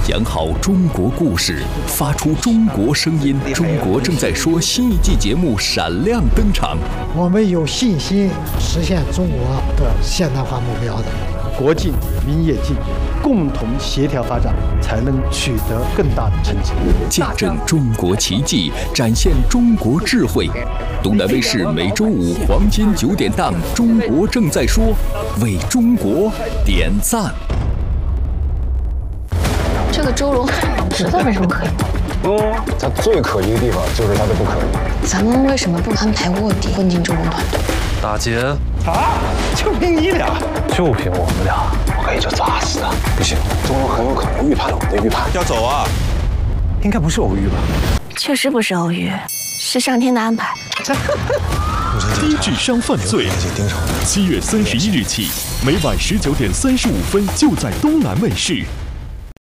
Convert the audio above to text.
讲好中国故事，发出中国声音。中国正在说新一季节目闪亮登场。 我们有信心实现中国的现代化目标的。 国进民也进，共同协调发展，才能取得更大的成绩。 见证中国奇迹，展现中国智慧。东南卫视每周五黄金9点档《中国正在说》，为中国点赞。 这个周荣海，不知道为什么可以。 他最可疑的地方就是他的不可疑。 咱们为什么不安排卧底混进周荣团队？ 打劫啊！就凭你俩？ 就凭我们俩， 我可以就砸死他。不行，周荣很有可能预判了我们的预判。 要走啊？ 应该不是偶遇吧？ 确实不是偶遇，是上天的安排。 低智商犯罪，7月31日起，每晚19点35分就在东南卫视。